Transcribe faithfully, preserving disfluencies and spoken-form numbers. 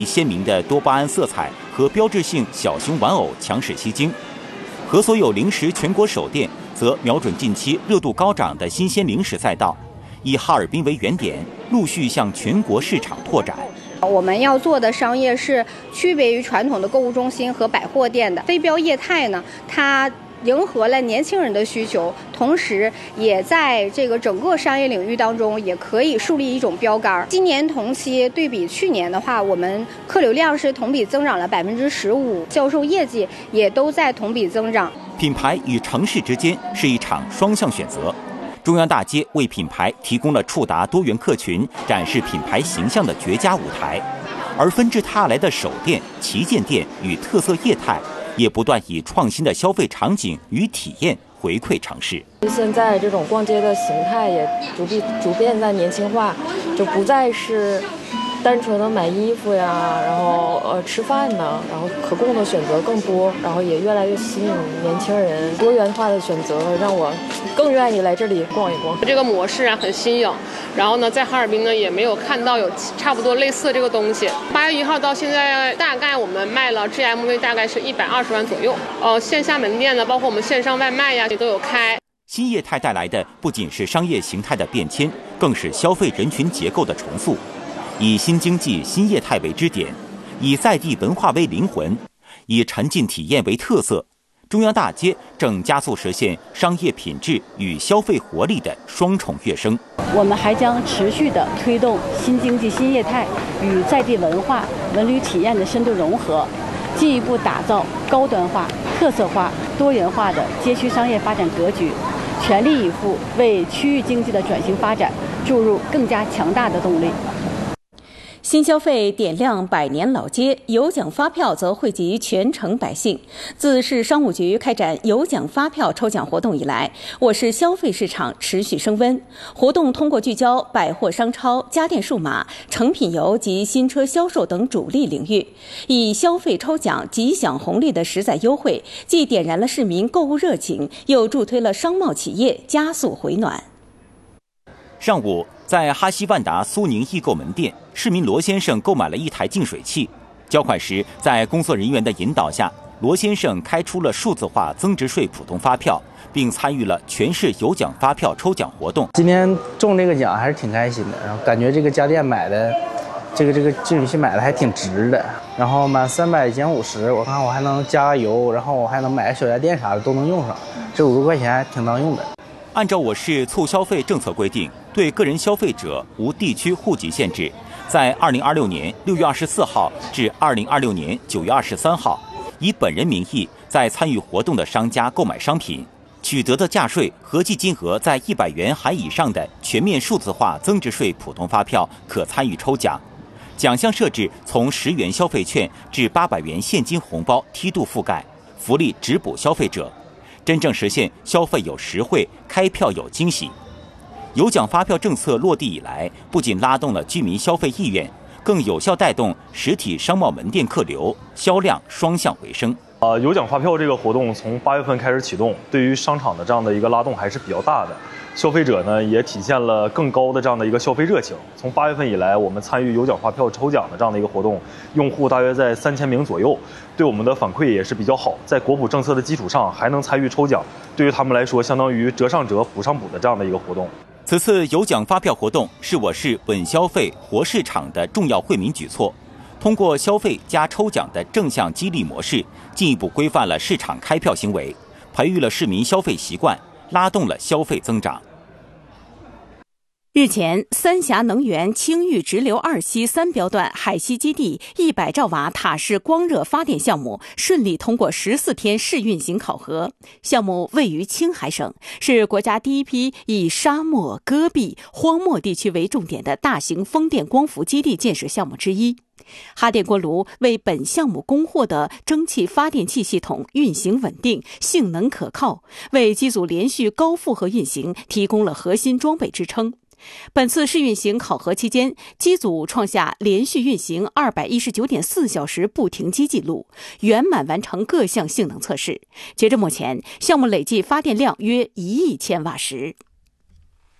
鲜明的多巴胺色彩和标志性小熊玩偶强势吸睛。和所有零食全国首店则瞄准近期热度高涨的新鲜零食赛道，以哈尔滨为原点，陆续向全国市场拓展。 我们要做的商业是区别于传统的购物中心和百货店的。飞镖业态呢，它迎合了年轻人的需求，同时也在这个整个商业领域当中也可以树立一种标杆。今年同期对比去年的话，我们客流量是同比增长了百分之十五，销售业绩也都在同比增长。 品牌与城市之间是一场双向选择。中央大街为品牌提供了触达多元客群、展示品牌形象的绝佳舞台，而纷至沓来的首店、旗舰店与特色业态，也不断以创新的消费场景与体验回馈城市。 现在这种逛街的形态也逐渐逐渐在年轻化，就不再是单纯的买衣服呀，然后呃吃饭呢，然后可供的选择更多，然后也越来越吸引年轻人。多元化的选择让我更愿意来这里逛一逛。 这个模式啊很新颖，然后呢，在哈尔滨呢也没有看到有差不多类似的这个东西。八月一号到现在，大概我们卖了 G M V 大概是一百二十万左右。呃，线下门店呢，包括我们线上外卖呀，也都有开。 新业态带来的不仅是商业形态的变迁，更是消费人群结构的重塑。以新经济新业态为支点，以在地文化为灵魂，以沉浸体验为特色，中央大街正加速实现商业品质与消费活力的双重跃升。 我们还将持续地推动新经济新业态与在地文化文旅体验的深度融合，进一步打造高端化、特色化、多元化的街区商业发展格局，全力以赴为区域经济的转型发展注入更加强大的动力。 新消费点亮百年老街，有奖发票则惠及全城百姓。自市商务局开展有奖发票抽奖活动以来，我市消费市场持续升温。活动通过聚焦百货商超、家电数码、成品油及新车销售等主力领域，以消费抽奖吉享红利的实在优惠，既点燃了市民购物热情，又助推了商贸企业加速回暖。 上午，在哈西万达苏宁易购门店，市民罗先生购买了一台净水器。交款时，在工作人员的引导下，罗先生开出了数字化增值税普通发票，并参与了全市有奖发票抽奖活动。 今天中这个奖还是挺开心的，然后感觉这个家电买的，这个这个净水器买的还挺值的。然后满三百减五十，我看我还能加个油，然后我还能买个小家电啥的都能用上，这五十块钱还挺当用的。 按照我市促消费政策规定，对个人消费者无地区户籍限制，在二零二六年六月二十四号至二零二六年九月二十三号，以本人名义在参与活动的商家购买商品，取得的价税合计金额在一百元含以上的全面数字化增值税普通发票可参与抽奖。奖项设置从十元消费券至八百元现金红包梯度覆盖，福利直补消费者。真正实现消费有实惠，开票有惊喜。有奖发票政策落地以来，不仅拉动了居民消费意愿，更有效带动实体商贸门店客流，销量双向回升。 呃，有奖发票这个活动从八月份开始启动，对于商场的这样的一个拉动还是比较大的。消费者呢也体现了更高的这样的一个消费热情。从八月份以来，我们参与有奖发票抽奖的这样的一个活动，用户大约在三千名左右，对我们的反馈也是比较好。在国补政策的基础上，还能参与抽奖，对于他们来说，相当于折上折、补上补的这样的一个活动。 此次有奖发票活动是我市稳消费、活市场的重要惠民举措。通过消费加抽奖的正向激励模式，进一步规范了市场开票行为，培育了市民消费习惯，拉动了消费增长。 日前，三峡能源青玉直流二期三标段海西基地一百兆瓦塔式光热发电项目顺利通过十四天试运行考核。项目位于青海省，是国家第一批以沙漠、戈壁、荒漠地区为重点的大型风电光伏基地建设项目之一。哈电锅炉为本项目供货的蒸汽发电器系统运行稳定、性能可靠，为机组连续高负荷运行提供了核心装备支撑。本次试运行考核期间，机组创下连续运行二百一十九点四小时不停机记录，圆满完成各项性能测试。截至目前，项目累计发电量约一亿千瓦时。